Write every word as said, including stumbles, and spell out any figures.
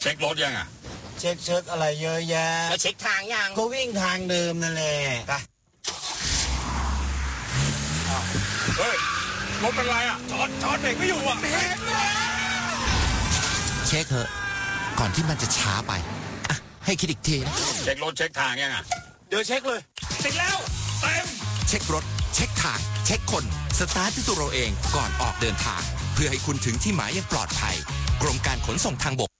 ช็ครถยังอ่ะเช็คเช็คอะไรเยอะแยะแล้วเช็คทางยังก็วิ่งทางเดิมนั่นแหละไปเฮ้ยรถเป็นไรอ่ะจอดจอดเบรกไม่อยู่อ่ะเช็คเถอะก่อนที่มันจะช้าไปอ่ะให้คิดอีกทีนะเช็ครถเช็คทางยังอ่ะเดี๋ยวเช็คเลยติดแล้วเต็มเช็ครถเช็คทางเช็คคนสตาร์ทที่ตัวเราเองก่อนออกเดินทางเพื่อให้คุณถึงที่หมายอย่างปลอดภัยกรมการขนส่งทางบก